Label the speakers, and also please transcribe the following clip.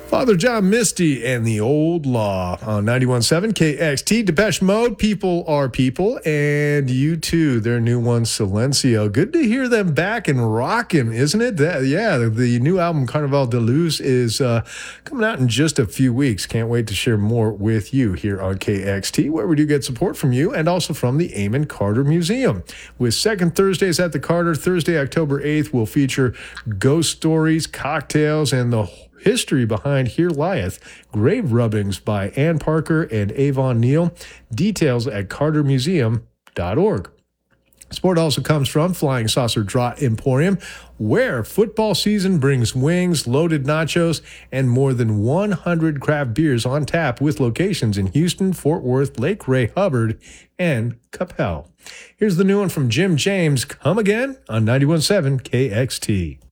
Speaker 1: Father John Misty and the Old Law on 91.7 KXT. Depeche Mode, People Are People, and U2, their new one, Silencio. Good to hear them back and rocking, isn't it? The new album, Carnaval de Luz, is coming out in just a few weeks. Can't wait to share more with you here on KXT, where we do get support from you and also from the Eamon Carter Museum. With second Thursdays at the Carter, Thursday, October 8th, will feature ghost stories, cocktails, and the history behind Here Lieth, grave rubbings by Ann Parker and Avon Neal. Details at cartermuseum.org. Support also comes from Flying Saucer Draught Emporium, where football season brings wings, loaded nachos, and more than 100 craft beers on tap with locations in Houston, Fort Worth, Lake Ray Hubbard, and Capel. Here's the new one from Jim James, Come Again on 91.7 KXT.